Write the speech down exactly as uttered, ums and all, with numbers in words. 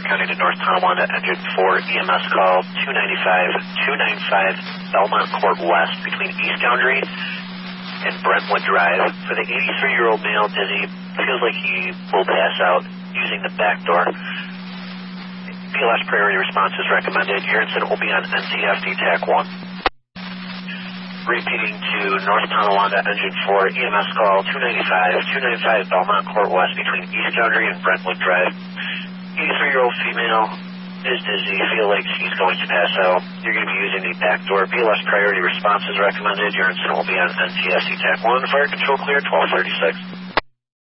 County to North Tonawanda, engine four, E M S call two ninety-five, two ninety-five Belmont Court West between East Boundary and Brentwood Drive. For the eighty-three-year-old male, dizzy, feels like he will pass out using the back door. B L S priority response is recommended. Your incident will be on N T F D T A C one. Repeating to North Tonawanda, engine four, E M S call two ninety-five, two ninety-five Belmont Court West between East Boundary and Brentwood Drive. eighty-three-year-old female is dizzy, feel like she's going to pass out. You're going to be using the back door. B L S priority response is recommended. Your incident will be on N T F D T A C one. Fire control clear, twelve thirty-six.